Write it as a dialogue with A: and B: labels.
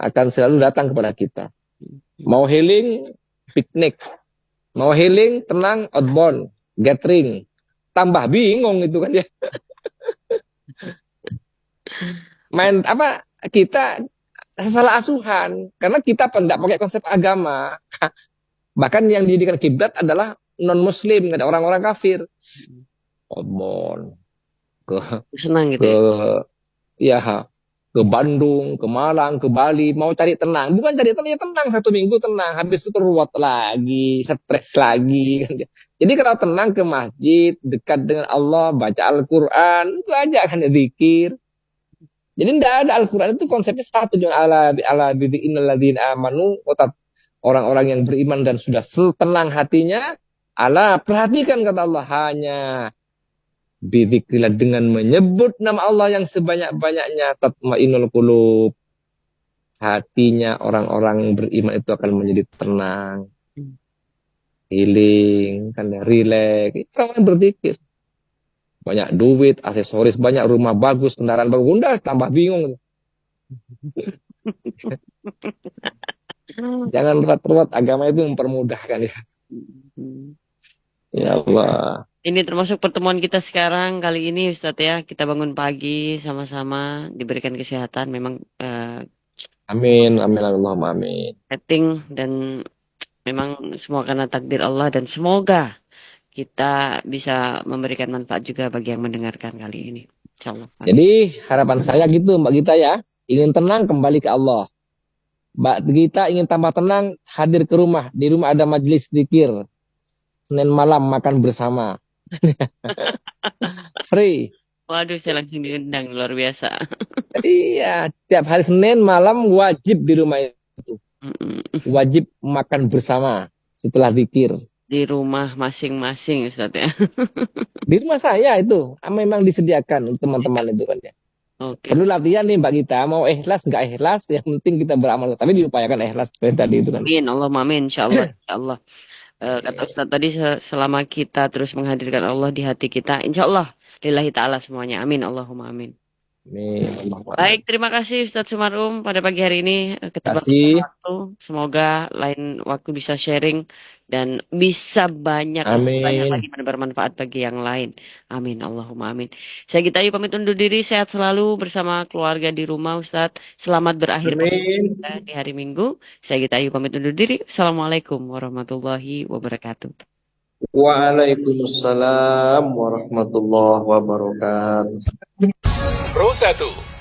A: akan selalu datang kepada kita. Mau healing, piknik. Mau healing, tenang, outbound, gathering. Tambah bingung itu kan ya. Main apa kita salah asuhan karena kita tidak pakai konsep agama. Bahkan yang didikan kiblat adalah non muslim, orang-orang kafir. Outbound ke
B: Senang gitu
A: ke
B: ya.
A: ya ke Bandung, ke Malang, ke Bali, mau cari tenang. Bukan cari tenang, ya tenang 1 minggu tenang. Habis itu ruwet lagi, stres lagi. Jadi kalau tenang ke masjid, dekat dengan Allah, baca Al-Quran, itu aja kan ya zikir. Jadi tidak ada Al-Quran itu konsepnya satu dengan ala innalladzina amanu, orang-orang yang beriman dan sudah tenang hatinya. Allah perhatikan kata Allah hanya bidzikrillah dengan menyebut nama Allah yang sebanyak-banyaknya tatmainnul qulub. Hatinya orang-orang beriman itu akan menjadi tenang, healing, kan ya, relax. Itu orang berzikir. Banyak duit, aksesoris banyak, rumah bagus, kendaraan bagus, udah tambah bingung. Jangan ruwet-ruwet, agama itu mempermudahkan ya. Ya Allah.
B: Ini termasuk pertemuan kita sekarang kali ini Ustadz ya. Kita bangun pagi sama-sama diberikan kesehatan. Memang
A: Amin, amin, Allahumma amin.
B: setting dan memang semua karena takdir Allah dan semoga kita bisa memberikan manfaat juga bagi yang mendengarkan kali ini. Insyaallah. Amin.
A: Jadi harapan saya gitu Mbak Gita ya, ingin tenang kembali ke Allah. Mbak Gita ingin tambah tenang, hadir ke rumah. Di rumah ada majelis zikir. Senin malam makan bersama. Free.
B: Waduh, saya langsung diundang luar biasa.
A: Iya, tiap hari Senin malam wajib di rumah itu.
B: Mm-mm.
A: Wajib makan bersama setelah zikir.
B: Di rumah masing-masing Ustadz ya.
A: Di rumah saya itu memang disediakan untuk teman-teman itu kan ya.
B: Oke.
A: Perlu latihan nih Mbak Gita, mau ikhlas nggak ikhlas, yang penting kita beramal. Tapi diupayakan ikhlas seperti tadi itu kan.
B: Amin, Allah amin, insyaallah, insyaallah. Kata Ustadz tadi selama kita terus menghadirkan Allah di hati kita, insya Allah lillahi ta'ala semuanya. Amin. Allahumma amin.
A: Amin. Allahumma
B: Baik,
A: amin.
B: terima kasih Ustadz Sumarum pada pagi hari ini. Keterbatasan
A: Kasih.
B: waktu. Semoga lain waktu bisa sharing dan bisa banyak lebih banyak lagi
A: Amin.
B: bermanfaat bagi yang lain. Amin. Allahumma amin. Saya Gita Ayu pamit undur diri. Sehat selalu bersama keluarga di rumah Ustadz. Selamat berakhir pekan
A: Amin.
B: di hari Minggu. Saya Gita Ayu pamit undur diri. Assalamualaikum warahmatullahi wabarakatuh.
A: Waalaikumsalam warahmatullahi wabarakatuh.
C: Pro 1.